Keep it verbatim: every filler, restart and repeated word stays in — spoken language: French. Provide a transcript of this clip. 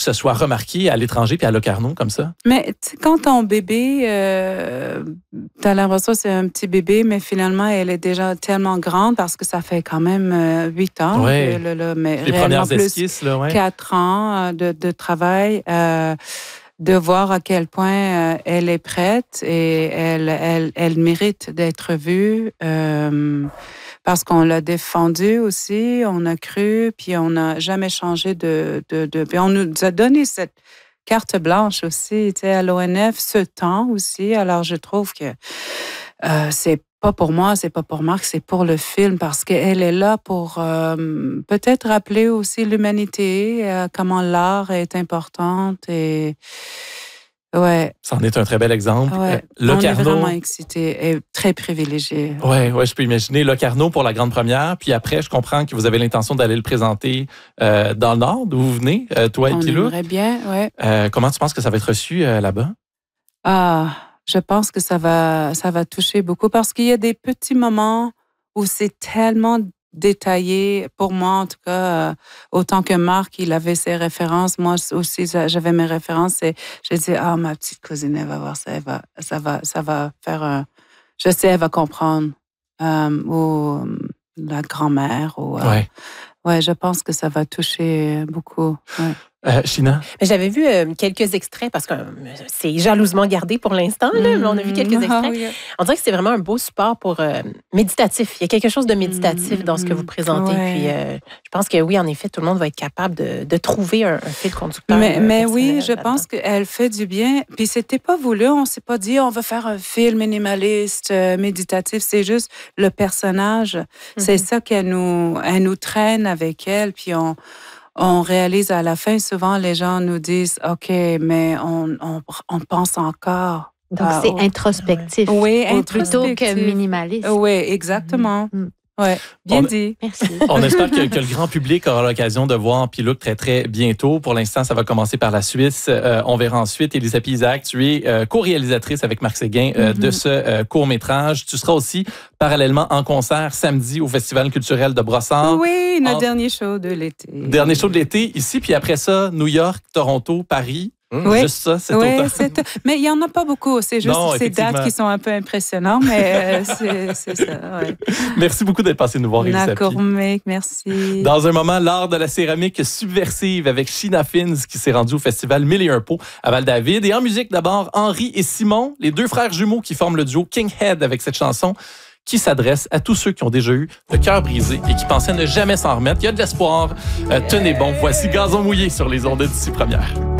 se soit remarqué à l'étranger puis à Locarno comme ça? Mais quand ton bébé, euh, tu as l'impression que c'est un petit bébé, mais finalement, elle est déjà tellement grande parce que ça fait quand même huit ans. Ouais. Que, là, là, mais Les premières plus esquisses, là, ouais. quatre ans de, de travail. Euh, de voir à quel point euh, elle est prête et elle, elle, elle mérite d'être vue euh, parce qu'on l'a défendue aussi, on a cru, puis on n'a jamais changé de, de, de... Puis on nous a donné cette carte blanche aussi, tu sais, à l'O N F, ce temps aussi. Alors, je trouve que euh, c'est pas pour moi, c'est pas pour Marc, c'est pour le film parce qu'elle est là pour euh, peut-être rappeler aussi l'humanité, euh, comment l'art est importante et ouais. C'en est un très bel exemple. Ouais. Euh, Locarno, on est vraiment excités et très privilégiés. Oui, ouais, je peux imaginer. Locarno pour la grande première, puis après, je comprends que vous avez l'intention d'aller le présenter euh, dans le Nord, d'où vous venez, euh, toi et On Pilou. aimerait bien, oui. Euh, comment tu penses que ça va être reçu euh, là-bas? Ah, je pense que ça va, ça va toucher beaucoup parce qu'il y a des petits moments où c'est tellement détaillé. Pour moi, en tout cas, euh, autant que Marc, il avait ses références. Moi aussi, j'avais mes références. Et je disais, ah, ma petite cousine, elle va voir ça. Elle va, ça, va, ça va faire un... Je sais, elle va comprendre. Euh, ou la grand-mère. Ou, euh, ouais. ouais, je pense que ça va toucher beaucoup. Ouais. Euh, Sheena? J'avais vu euh, quelques extraits parce que euh, c'est jalousement gardé pour l'instant, là, mais on a vu quelques extraits. Ah, oui. On dirait que c'est vraiment un beau support pour euh, méditatif. Il y a quelque chose de méditatif dans ce que vous présentez. Ouais. Puis euh, je pense que oui, en effet, tout le monde va être capable de, de trouver un, un fil conducteur. Mais, euh, mais oui, je là-dedans. pense qu'elle fait du bien. Puis c'était pas voulu. On s'est pas dit on va faire un film minimaliste, euh, méditatif. C'est juste le personnage. Mm-hmm. C'est ça qu'elle nous, elle nous traîne avec elle. Puis on On réalise à la fin, souvent, les gens nous disent, OK, mais on, on, on pense encore. Donc, à, c'est au... introspectif. Oui, plutôt que minimaliste. Oui, exactement. Mm-hmm. Oui, bien on, dit. Merci. On espère que, que le grand public aura l'occasion de voir Pilouk très, très bientôt. Pour l'instant, ça va commencer par la Suisse. Euh, on verra ensuite. Elisabeth Isaac, tu es euh, co-réalisatrice avec Marc Séguin euh, mm-hmm. de ce euh, court-métrage. Tu seras aussi parallèlement en concert samedi au Festival culturel de Brossard. Oui, notre en... dernier show de l'été. Dernier show de l'été ici. Puis après ça, New York, Toronto, Paris. Mmh, oui. Juste ça, c'est oui, autant. c'est... Mais il n'y en a pas beaucoup. C'est juste non, ces dates qui sont un peu impressionnantes, mais c'est, c'est ça. Ouais. Merci beaucoup d'être passé nous voir, Elisabeth. D'accord, mec, merci. Dans un moment, l'art de la céramique subversive avec Sheena Fins qui s'est rendue au festival Mille et un pots à Val-David. Et en musique, d'abord, Henri et Simon, les deux frères jumeaux qui forment le duo King Head avec cette chanson qui s'adresse à tous ceux qui ont déjà eu le cœur brisé et qui pensaient ne jamais s'en remettre. Il y a de l'espoir. Euh, tenez bon, voici Gazon mouillé sur les ondes d'ici première.